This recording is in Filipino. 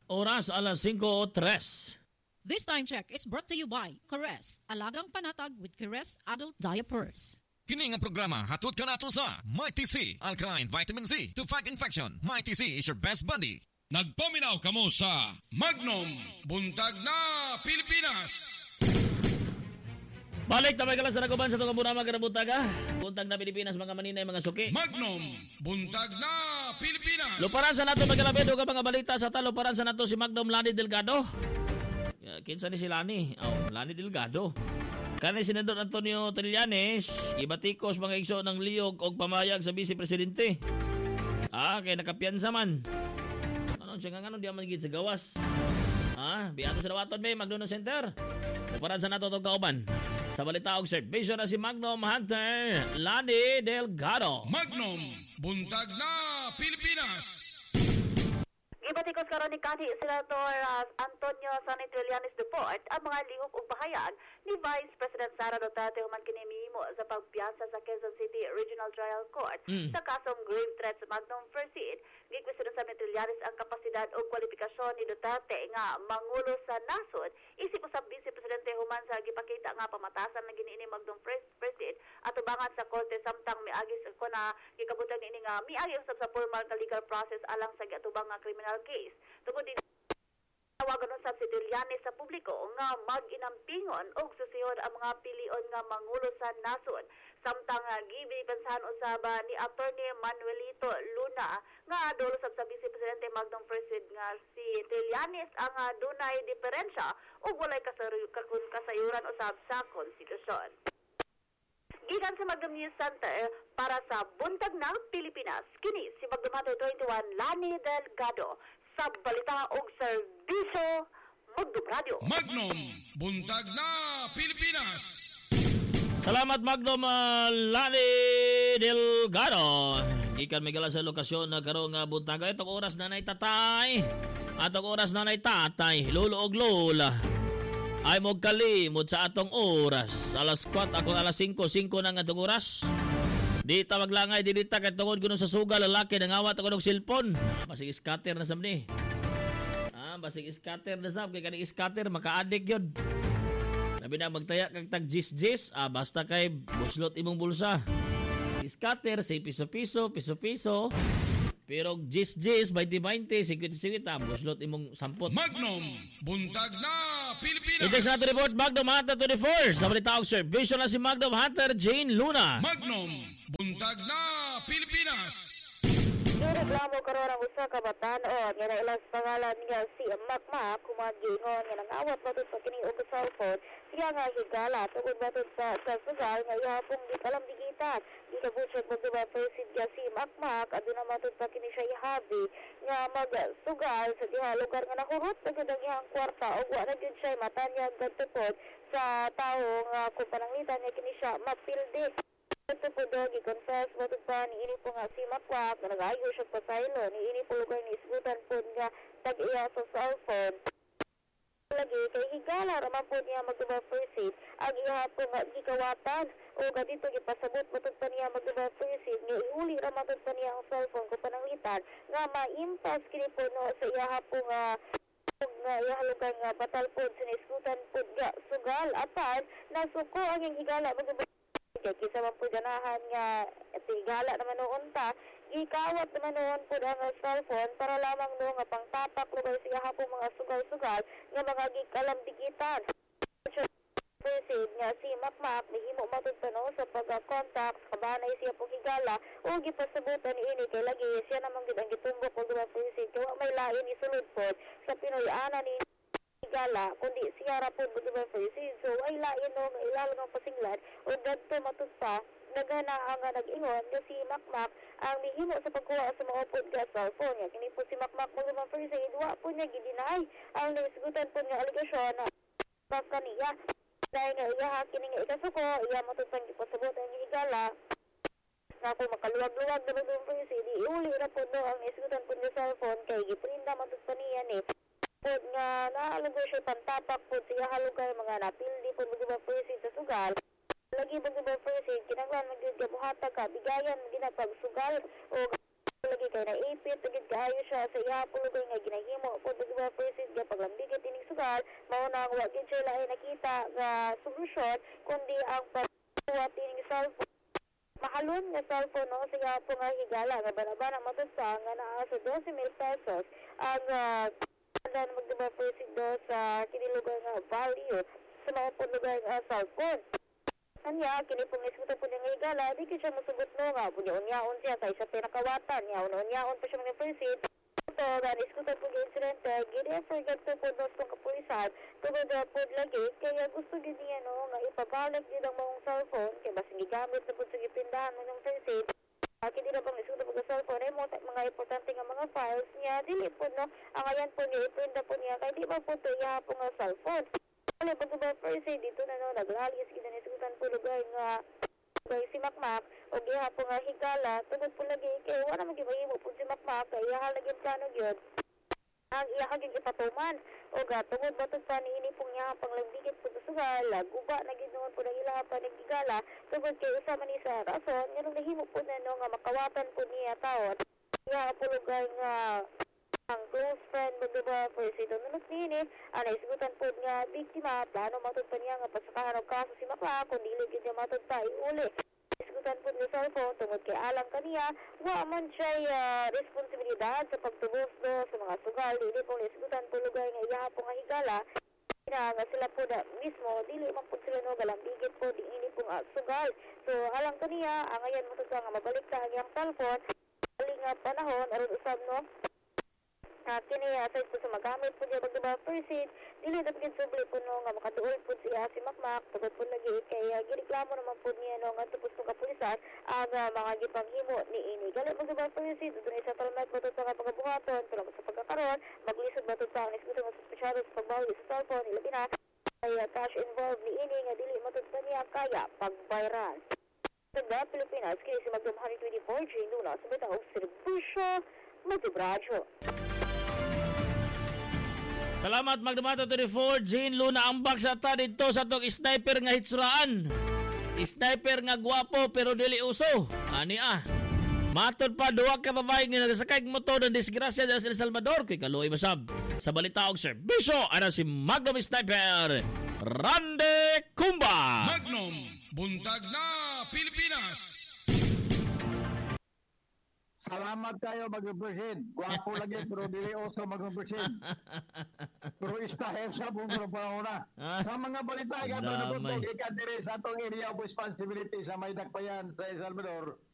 Oras alas 5:03. This time check is brought to you by Caress, Alagang Panatag with Caress Adult Diapers. Kini nga programa hatod ka nato sa Mighty C, Alkaline Vitamin Z to fight infection. Mighty C is your best buddy. Nagpaminaw kamo sa Magnum, Buntag na Pilipinas. Balik tamay kalas sa nakuban sa itong kabunama karabutaga. Buntag na Pilipinas, mga maninay, mga suki. Magnum, Buntag na Pilipinas. Luparan sa nato magkalabedo ka mga balita sa taluparan sa nato si Magnum Lani Delgado. Kinsa ni si Lani? Lani Delgado. Kani Senador Antonio Trillanes, ibatikos mga igso ng liyog o pamayag sa Vice Presidente. Kaya nakapiyansa man. Ano siya nga di man gid sa gawas. Biyato sa dawaton may Magnum Center. Luparan sa nato itong kauban. Sa balita og serbisyo na si Magnum Hunter Lani Delgado. Magnum, Buntag na Pilipinas. Ibatikos karon ni kanhi Senator Antonio Sonny Trillanes Duport ang mga lihok ug bahayag ni Vice President Sara Duterte human kini mihimo sa pagpiyansa sa Quezon City Regional Trial Court sa kasong grave threat sa Magnum Proceed. Gikwestiyon sa Trillanes ang kapasidad o kwalifikasyon ni Duterte nga mangulo sa nasod isip usab Vice Presidente human sa gipakita nga pamatasan na gini ini Magnum Proceed at ubangan sa korte samtang miagi ko na gikabutan ini nga miagi usab sa formal nga legal process alang sa giatubang nga criminal case. Tungod din tawagan usab si Trillanes sa publiko nga mag-inampingon og susihod ang mga pilion nga mangulo sa nasod samtang gibipansahan usab ni Attorney Manuelito Luna nga adol usab sa Vice Presidente Magnum Proceed nga si Trillanes ang dunay diferensya ug walay kasayuran usab sa konstitusyon. Gikan sa Magnum News Center para sa Buntag na Pilipinas, kini si Magnum Hunter 21 Lani Delgado sa balita og serbisyo Magnum Radio. Magnum, Buntag na Pilipinas. Salamat Magnum Lani Delgado. Ikan megala sa lokasyon na karong buntaga. Itong oras nanay tatay. Atong oras nanay tatay. Lolo og lola. Ay mo kalimod sa atong oras. Alas 4, ako alas 5 na nga itong oras. Di ta maglangay, di ta kahit tungod ko sa suga, lalaki, nangawat ako ng cellphone. Basig scatter na samni. Basig scatter na sam. Kaya kaning scatter, maka-addict yun. Labi na magtaya kag tag jis-jis, basta kay buslot imong bulsa. Scatter, say piso-piso. Pero jis-jis, 20-20, 50-50, buslot imong sampot. Magnum, Buntag na Pilipinas. Ito sa report, Magnum Hunter 24. Sa balita og serbisyo na si Magnum Hunter Jane Luna. Magnum, Buntag na Pilipinas. Reklamo karon ang usa ka batan-on nga nailas pangalan nga si Makmak kumagingon nga nangawat batud sa kini og cellphone siya nga higala tungod batud sa sugal nga ihapong gikalambigitan gikabutyag mo diba Presid nga si Makmak aduna matud pa kini siya ihabi nga magsugal sa diha lugar nga nahurot na gud ang iyang kwarta ug wa na gud siya matanyag gadtupod sa tawo nga kung pananglitan nga kini siya mapildi. Ito po daw, i-confess mo ito pa ni ini po nga si Makwak na nag-ayo siya pa sa ilo. Ni ini po lugar ni isgutan po nga tag-iya sa cellphone. Lagi kay higala raman po niya mag-diba proceed. Ang iya po nga gikawatan o gadito gipasabot mo ito pa niya mag-diba proceed. Nga ihuli raman ito pa niya ang cellphone kung pananglitan. Nga ma-impas kini po no sa iya po nga ihalugan nga batal po sinisgutan po nga sugal. Apan, nasuko ang yung higala mag-diba kisa man po ganahan nga tigala naman noon ta gikawat naman noon po ang cellphone para lamang no nga pangtapak lugar siya hapong mga sugal-sugal nga mga gikalambigitan. Proceed nga si Makmak nihimo matud pa no sa pag-contact kabanay siya po higala o gipasabutan ni ini kay lagi siya namang gid ang gitumbok og duwa proceed kay wa may lain isulod po sa Pinoy-ana ni gala kundi siya ra po diba proceed so ay lain no nga ilalang ang pasinglan o dadto matugpa nagana ang nag-ingon nga si Makmak ang mihimo sa pagkuha sa mga pod nga cellphone niya kini po si Makmak mo diba proceed wa po niya gidinay ang naisgutan po nga aligasyon na kaniya dahil nga iya kini nga ikasuko iya matugpang gipasabot ang higala nga kung makaluwag-luwag na diba proceed iuli ra po no ang naisgutan po nga cellphone kay giprinda matugpan niya ni pod nga naalugay siya pantapak pod siya halugay mga napildi pod magdiba proceed sa sugal lagi magdiba proceed kinanglan magdiba buhatag ka bigayan ginapagsugal o lagi kay naipit tagid kaayo siya sa ihapon lugar nga ginahimo po diba person nga paglambigit ining sugal mao nang wa gyud siya lain nakita nga solusyon kundi ang pagkuha ining cellphone mahalon nga cellphone no sa ihapon nga higala nga banabana matusa nga naa sa 12,000 pesos ang dan magdiba person do sa kini lugar nga value sa mga po lugar nga cellphone. Kanya, kini pong iskutan po niyang higala, di ko siya masugot no nga. Punya-unyaon siya, kay sa pinakawatan niya. Unyaon pa siya mga persit. Ito, gan iskutan po yung insidente, gini-forget po po dos pong kapulisan, tugod po lagi, kaya gusto gini niya no, nga ipabalik din ang mga cellphone, kaya basta gigamit na po sa gipindahan mo ng persit. Kini na pong iskutan po ng cellphone, ay mga importante nga mga files niya, dili po no, ang ayan po niya, ipinda po niya, kaya di ba po ito iya po nga cellphone. Wala pag ba first dito na no naghalis kita ni sutan po lugar nga si Makmak o giha po nga higala tugod po lagi kay wala man gihimo po si Makmak kay iya lagi plano gyud ang iya gyud ipatuman o ga tugod batud pa niini pong niya panglambigit po sa sugal guba na gid noon po nang ila pa nagigala tugod kay usa man ni sa rason nga nung nahimo po na no nga makawatan po niya taon iya po lugar nga ang close friend mo diba presidente nunok nini anay sigutan po nga biktima plano matod pa niya nga pasakahan og kaso si Makla kung dili gid niya matod pa iuli sigutan po nga cellphone tungod kay alam kaniya wa man siya responsibilidad sa pagtubos do sa mga sugal dili po sigutan po lugar nga iya po nga higala nga sila po na mismo dili man po sila no galambigit po di ini po nga sugal so alam kaniya ang ayan matod nga mabalik ta ang iyang cellphone ali nga panahon aron usab no kini aside po sa magamit po niya pagdiba persit dili dapat gid subli po no nga makatuol po siya si Makmak tugod po lagi kay gireklamo naman po niya no nga tupos ng kapulisan ang mga gipanghimo ni ini gali pagdiba persit dunay settlement po sa nga pagabuhaton pero sa pagkakaroon maglisod ba sa ang isgutan nga suspiciado sa pagbawal sa cellphone ilabi na kay cash involved ni ini nga dili matud pa niya kaya pag-viral sa Pilipinas kini si Magdom 124 Jane Luna sa bitang serbisyo Multibradyo. Salamat Magdamato 24 Jane Luna ambak sa ta dito sa tong sniper nga hitsuraan. Sniper nga gwapo pero dili uso. Ani matod pa duwa ka babae nga nagsakay motor ng disgrasya sa El Salvador kay kaluoy masab. Sa balita og serbisyo ana si Magnum Sniper Randy Kumba. Magnum, buntag na Pilipinas. Salamat kayo mag-represent. Guwapo lagi pero dili oso mag-represent. Pero istahel sa buong panahon. Sa mga balita, ikaw na ikaw sa itong area of responsibility sa may dakpayan sa El Salvador,